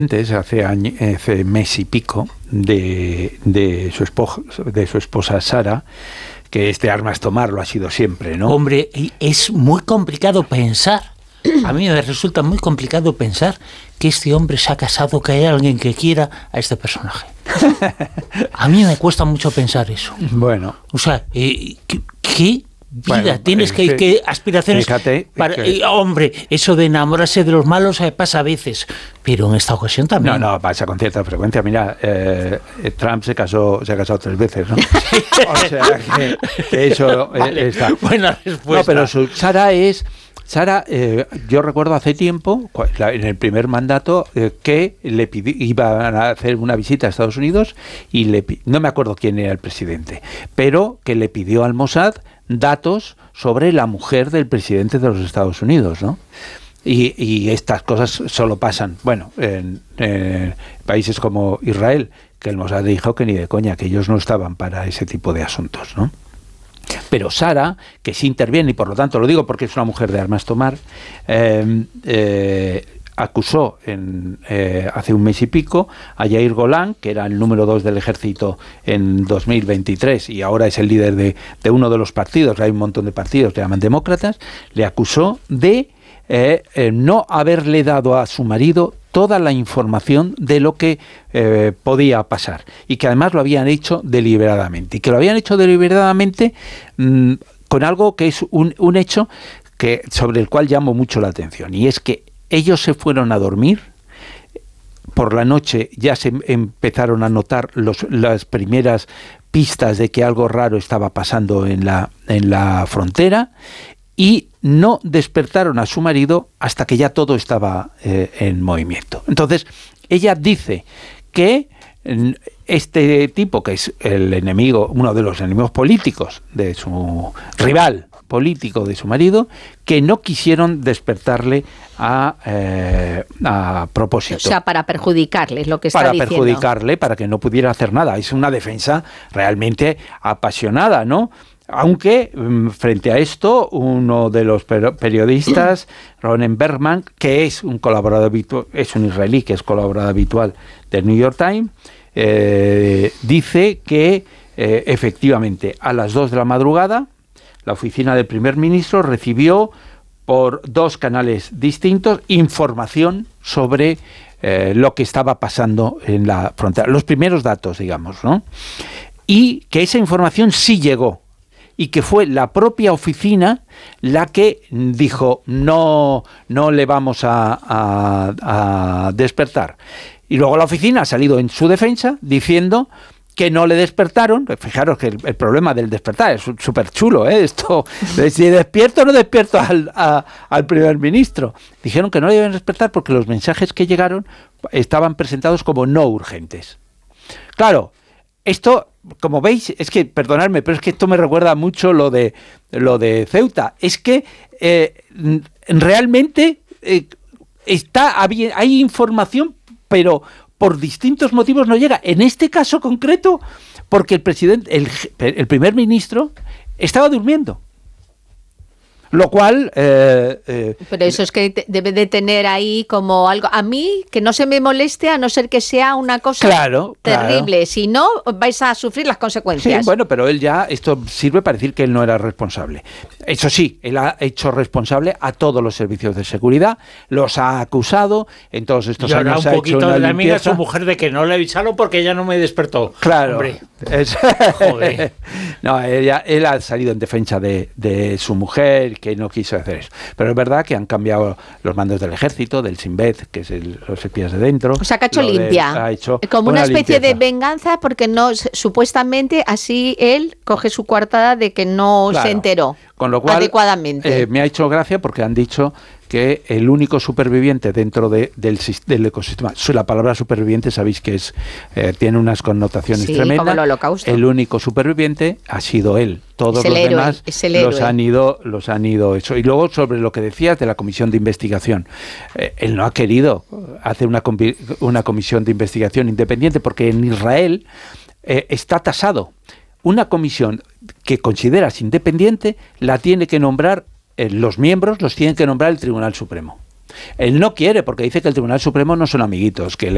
hace mes y pico de su esposa Sara, que de armas tomar lo ha sido siempre, ¿no? Hombre, es muy complicado pensar. A mí me resulta muy complicado pensar que este hombre se ha casado, que hay alguien que quiera a este personaje. A mí me cuesta mucho pensar eso. Bueno. O sea, ¿qué vida tienes? ¿Qué aspiraciones? Fíjate, hombre, eso de enamorarse de los malos pasa a veces, pero en esta ocasión también. No, pasa con cierta frecuencia. Mira, Trump se ha casado 3 veces, ¿no? O sea, que eso vale, está. Buena respuesta. No, pero Sara, yo recuerdo hace tiempo, en el primer mandato, que iban a hacer una visita a Estados Unidos y no me acuerdo quién era el presidente, pero que le pidió al Mossad datos sobre la mujer del presidente de los Estados Unidos, ¿no? Y estas cosas solo pasan, bueno, en países como Israel, que el Mossad dijo que ni de coña, que ellos no estaban para ese tipo de asuntos, ¿no? Pero Sara, que sí interviene, y por lo tanto lo digo porque es una mujer de armas tomar, acusó hace un mes y pico a Yair Golan, que era el número 2 del ejército en 2023 y ahora es el líder de uno de los partidos, hay un montón de partidos que llaman demócratas, le acusó de no haberle dado a su marido toda la información de lo que podía pasar, y que además lo habían hecho deliberadamente, y que lo habían hecho deliberadamente con algo que es un hecho sobre el cual llamo mucho la atención, y es que ellos se fueron a dormir, por la noche ya se empezaron a notar las primeras pistas de que algo raro estaba pasando en la frontera, y no despertaron a su marido hasta que ya todo estaba en movimiento. Entonces, ella dice que este tipo, que es el enemigo, uno de los enemigos políticos de su rival político de su marido, que no quisieron despertarle a propósito. O sea, para perjudicarle, es lo que está diciendo. Para perjudicarle, para que no pudiera hacer nada. Es una defensa realmente apasionada, ¿no? Aunque frente a esto, uno de los periodistas, Ronen Bergman, que es un colaborador habitual, es un israelí que es colaborador habitual del New York Times, dice que efectivamente a las 2 de la madrugada la oficina del primer ministro recibió por 2 canales distintos información sobre lo que estaba pasando en la frontera, los primeros datos, digamos, ¿no? Y que esa información sí llegó, y que fue la propia oficina la que dijo no le vamos a despertar. Y luego la oficina ha salido en su defensa diciendo que no le despertaron. Fijaros que el problema del despertar es súper chulo, esto, si despierto o no despierto al primer ministro. Dijeron que no le iban a despertar porque los mensajes que llegaron estaban presentados como no urgentes. Claro, esto, como veis, es que, perdonadme, pero es que esto me recuerda mucho lo de Ceuta. Es que realmente hay información, pero por distintos motivos no llega. En este caso concreto, porque el primer ministro estaba durmiendo. Lo cual... pero eso es que debe de tener ahí como algo... A mí, que no se me moleste, a no ser que sea una cosa terrible. Claro. Si no, vais a sufrir las consecuencias. Sí, bueno, pero esto sirve para decir que él no era responsable. Eso sí, él ha hecho responsable a todos los servicios de seguridad, los ha acusado, en todos estos años ha hecho una limpieza. Y ahora un poquito de la amiga a su mujer de que no le avisaron porque ella no me despertó. Claro. Hombre. Joder. No, él ha salido en defensa de su mujer, que no quiso hacer eso. Pero es verdad que han cambiado los mandos del ejército, del Shin Bet, que es los espías de dentro. O sea, que ha hecho limpia. Como una especie de venganza, porque no, supuestamente así él coge su coartada de que no se enteró. Con lo cual, adecuadamente. Me ha hecho gracia porque han dicho que el único superviviente dentro del ecosistema, la palabra superviviente sabéis que tiene unas connotaciones tremendas. Como el Holocausto. El único superviviente ha sido él. Todos los demás los han ido eso. Y luego sobre lo que decías de la comisión de investigación, él no ha querido hacer una comisión de investigación independiente porque en Israel está tasado. Una comisión que consideras independiente la tiene que nombrar los miembros, los tiene que nombrar el Tribunal Supremo. Él no quiere porque dice que el Tribunal Supremo no son amiguitos, que